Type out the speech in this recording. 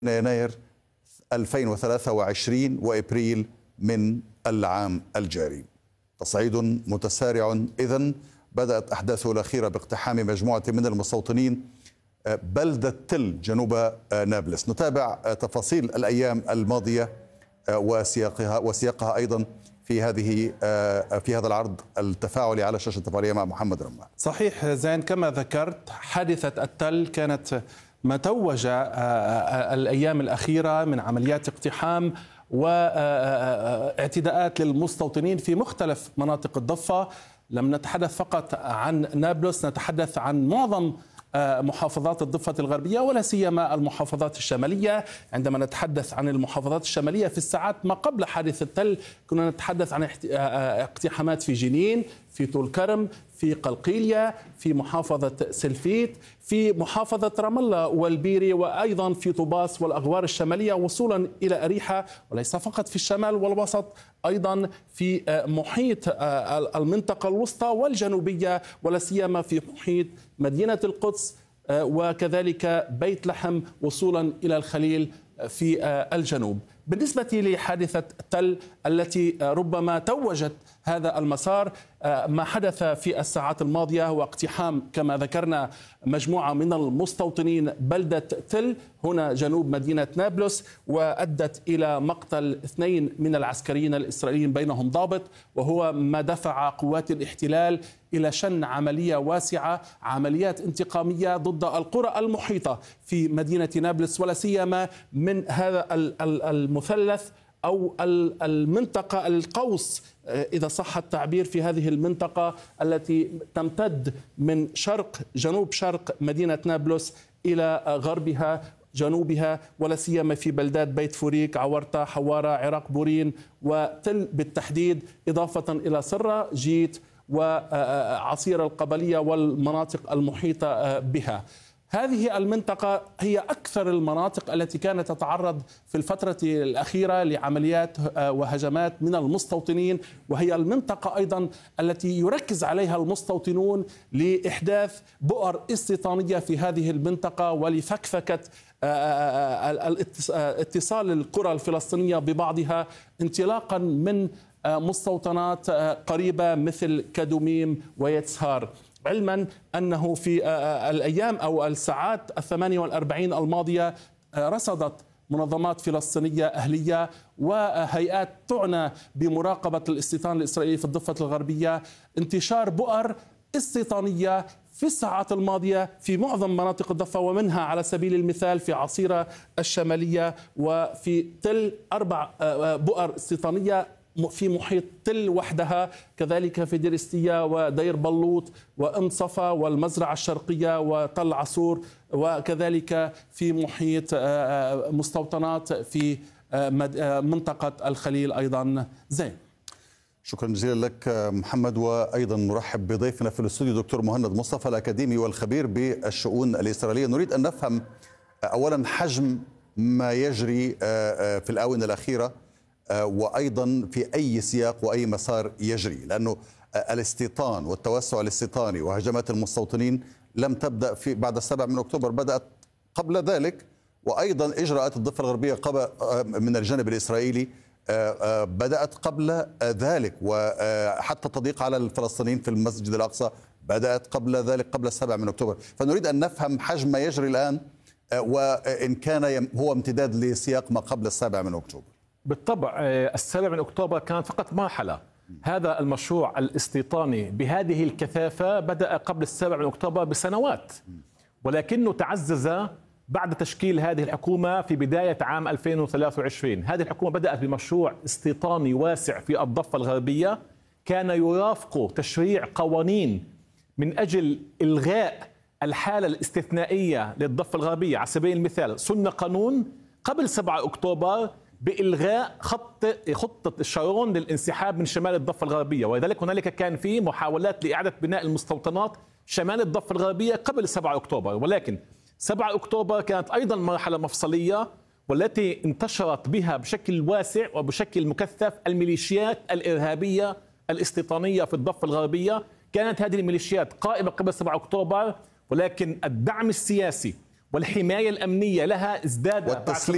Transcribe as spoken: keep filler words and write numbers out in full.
يناير ألفين وثلاثة وعشرين وإبريل من العام الجاري. تصعيد متسارع إذن بدأت أحداثه الأخيرة باقتحام مجموعة من المستوطنين بلدة تل جنوب نابلس. نتابع تفاصيل الأيام الماضية وسياقها وسياقها أيضا في هذه في هذا العرض التفاعلي على شاشة التفاعلية مع محمد رمح. صحيح زين، كما ذكرت حادثة التل كانت ما توج الأيام الأخيرة من عمليات اقتحام واعتداءات للمستوطنين في مختلف مناطق الضفة. لم نتحدث فقط عن نابلس، نتحدث عن معظم محافظات الضفة الغربية ولا سيما المحافظات الشمالية. عندما نتحدث عن المحافظات الشمالية في الساعات ما قبل حادث التل كنا نتحدث عن اقتحامات في جنين، في طول كرم، في قلقيلية، في محافظة سلفيت، في محافظة رام الله والبيري، وأيضا في طوباس والأغوار الشمالية وصولا إلى أريحة، وليس فقط في الشمال والوسط، أيضا في محيط المنطقة الوسطى والجنوبية ولا سيما في محيط مدينة القدس وكذلك بيت لحم وصولا إلى الخليل في الجنوب. بالنسبة لحادثة تل التي ربما توجت هذا المسار، ما حدث في الساعات الماضية هو اقتحام كما ذكرنا مجموعة من المستوطنين بلدة تل هنا جنوب مدينة نابلس، وأدت إلى مقتل اثنين من العسكريين الإسرائيليين بينهم ضابط، وهو ما دفع قوات الاحتلال إلى شن عملية واسعة، عمليات انتقامية ضد القرى المحيطة في مدينة نابلس ولا سيما من هذا المثلث أو المنطقة القوس إذا صح التعبير في هذه المنطقة التي تمتد من شرق جنوب شرق مدينة نابلس إلى غربها جنوبها ولا سيما في بلدات بيت فوريك، عورتا، حوارة، عراق بورين وتل بالتحديد، إضافة إلى سرة جيت وعصير القبلية والمناطق المحيطة بها. هذه المنطقة هي أكثر المناطق التي كانت تتعرض في الفترة الأخيرة لعمليات وهجمات من المستوطنين، وهي المنطقة أيضا التي يركز عليها المستوطنون لإحداث بؤر استيطانية في هذه المنطقة ولفكفكة اتصال القرى الفلسطينية ببعضها انطلاقا من مستوطنات قريبة مثل كدوميم ويتسهار، علما أنه في الأيام أو الساعات الثمانية والأربعين الماضية رصدت منظمات فلسطينية أهلية وهيئات تعنى بمراقبة الاستيطان الإسرائيلي في الضفة الغربية انتشار بؤر استيطانية في الساعات الماضية في معظم مناطق الضفة، ومنها على سبيل المثال في عصيرة الشمالية وفي تل أربع بؤر استيطانية في محيط تل وحدها، كذلك في ديرستية ودير بلوط وأم صفا والمزرعة الشرقية وتل عصور، وكذلك في محيط مستوطنات في منطقة الخليل أيضا. زين، شكرا جزيلا لك محمد، وأيضا نرحب بضيفنا في الاستوديو دكتور مهند مصطفى الأكاديمي والخبير بالشؤون الإسرائيلية. نريد أن نفهم أولا حجم ما يجري في الآونة الأخيرة وأيضا في أي سياق وأي مسار يجري، لأنه الاستيطان والتوسع الاستيطاني وهجمات المستوطنين لم تبدأ في بعد السابع من أكتوبر، بدأت قبل ذلك، وأيضا إجراءات الضفة الغربية قبل من الجانب الإسرائيلي بدأت قبل ذلك، وحتى التضييق على الفلسطينيين في المسجد الأقصى بدأت قبل ذلك قبل السابع من أكتوبر. فنريد أن نفهم حجم ما يجري الآن وإن كان هو امتداد لسياق ما قبل السابع من أكتوبر. بالطبع السابع من أكتوبر كانت فقط مرحلة. هذا المشروع الاستيطاني بهذه الكثافة بدأ قبل السابع من أكتوبر بسنوات، ولكنه تعزز بعد تشكيل هذه الحكومة في بداية عام ألفين وثلاثة وعشرين. هذه الحكومة بدأت بمشروع استيطاني واسع في الضفة الغربية، كان يرافقه تشريع قوانين من أجل إلغاء الحالة الاستثنائية للضفة الغربية. على سبيل المثال صنع قانون قبل سبعة أكتوبر بإلغاء خط خطة شارون للانسحاب من شمال الضفة الغربية، ولذلك هنالك كان في محاولات لإعادة بناء المستوطنات شمال الضفة الغربية قبل سبعة أكتوبر. ولكن سبعة أكتوبر كانت أيضا مرحلة مفصلية والتي انتشرت بها بشكل واسع وبشكل مكثف الميليشيات الإرهابية الاستيطانية في الضفة الغربية. كانت هذه الميليشيات قائمة قبل سبعة أكتوبر، ولكن الدعم السياسي والحماية الأمنية لها ازداد والتسليح